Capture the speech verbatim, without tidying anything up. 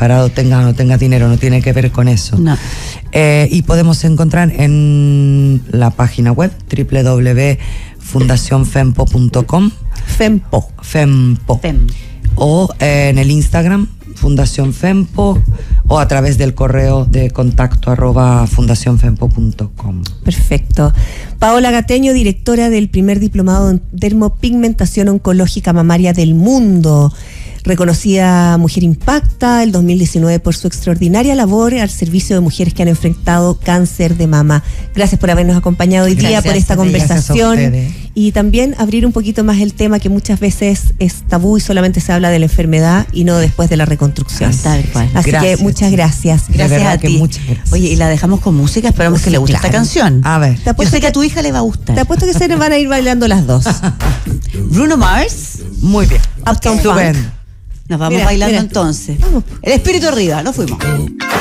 separado, tengas o no tengas dinero, no tiene que ver con eso. No. Eh, y podemos encontrar en la página web doble u doble u doble u punto fundación fempo punto com. Fempo. Fempo. Fem. O eh, en el Instagram, Fundación Fempo, o a través del correo de contacto arroba fundación fempo punto com. Perfecto. Paola Gateño, directora del primer diplomado en dermopigmentación oncológica mamaria del mundo. Reconocida Mujer Impacta el dos mil diecinueve por su extraordinaria labor al servicio de mujeres que han enfrentado cáncer de mama. Gracias por habernos acompañado hoy día, por esta conversación y también abrir un poquito más el tema que muchas veces es tabú y solamente se habla de la enfermedad y no después de la reconstrucción. Tal cual. Así Gracias. que muchas gracias. Gracias a que ti. muchas gracias. Oye, y la dejamos con música, esperamos Sí, que le guste claro. esta canción. A ver. Te Yo apuesto sé que que- a tu hija le va a gustar. Te apuesto que se nos van a ir bailando las dos. Bruno Mars, Muy bien. Uptown Funk. Estupendo. nos vamos Mira, bailando mira. entonces. Vamos. El espíritu arriba, nos fuimos.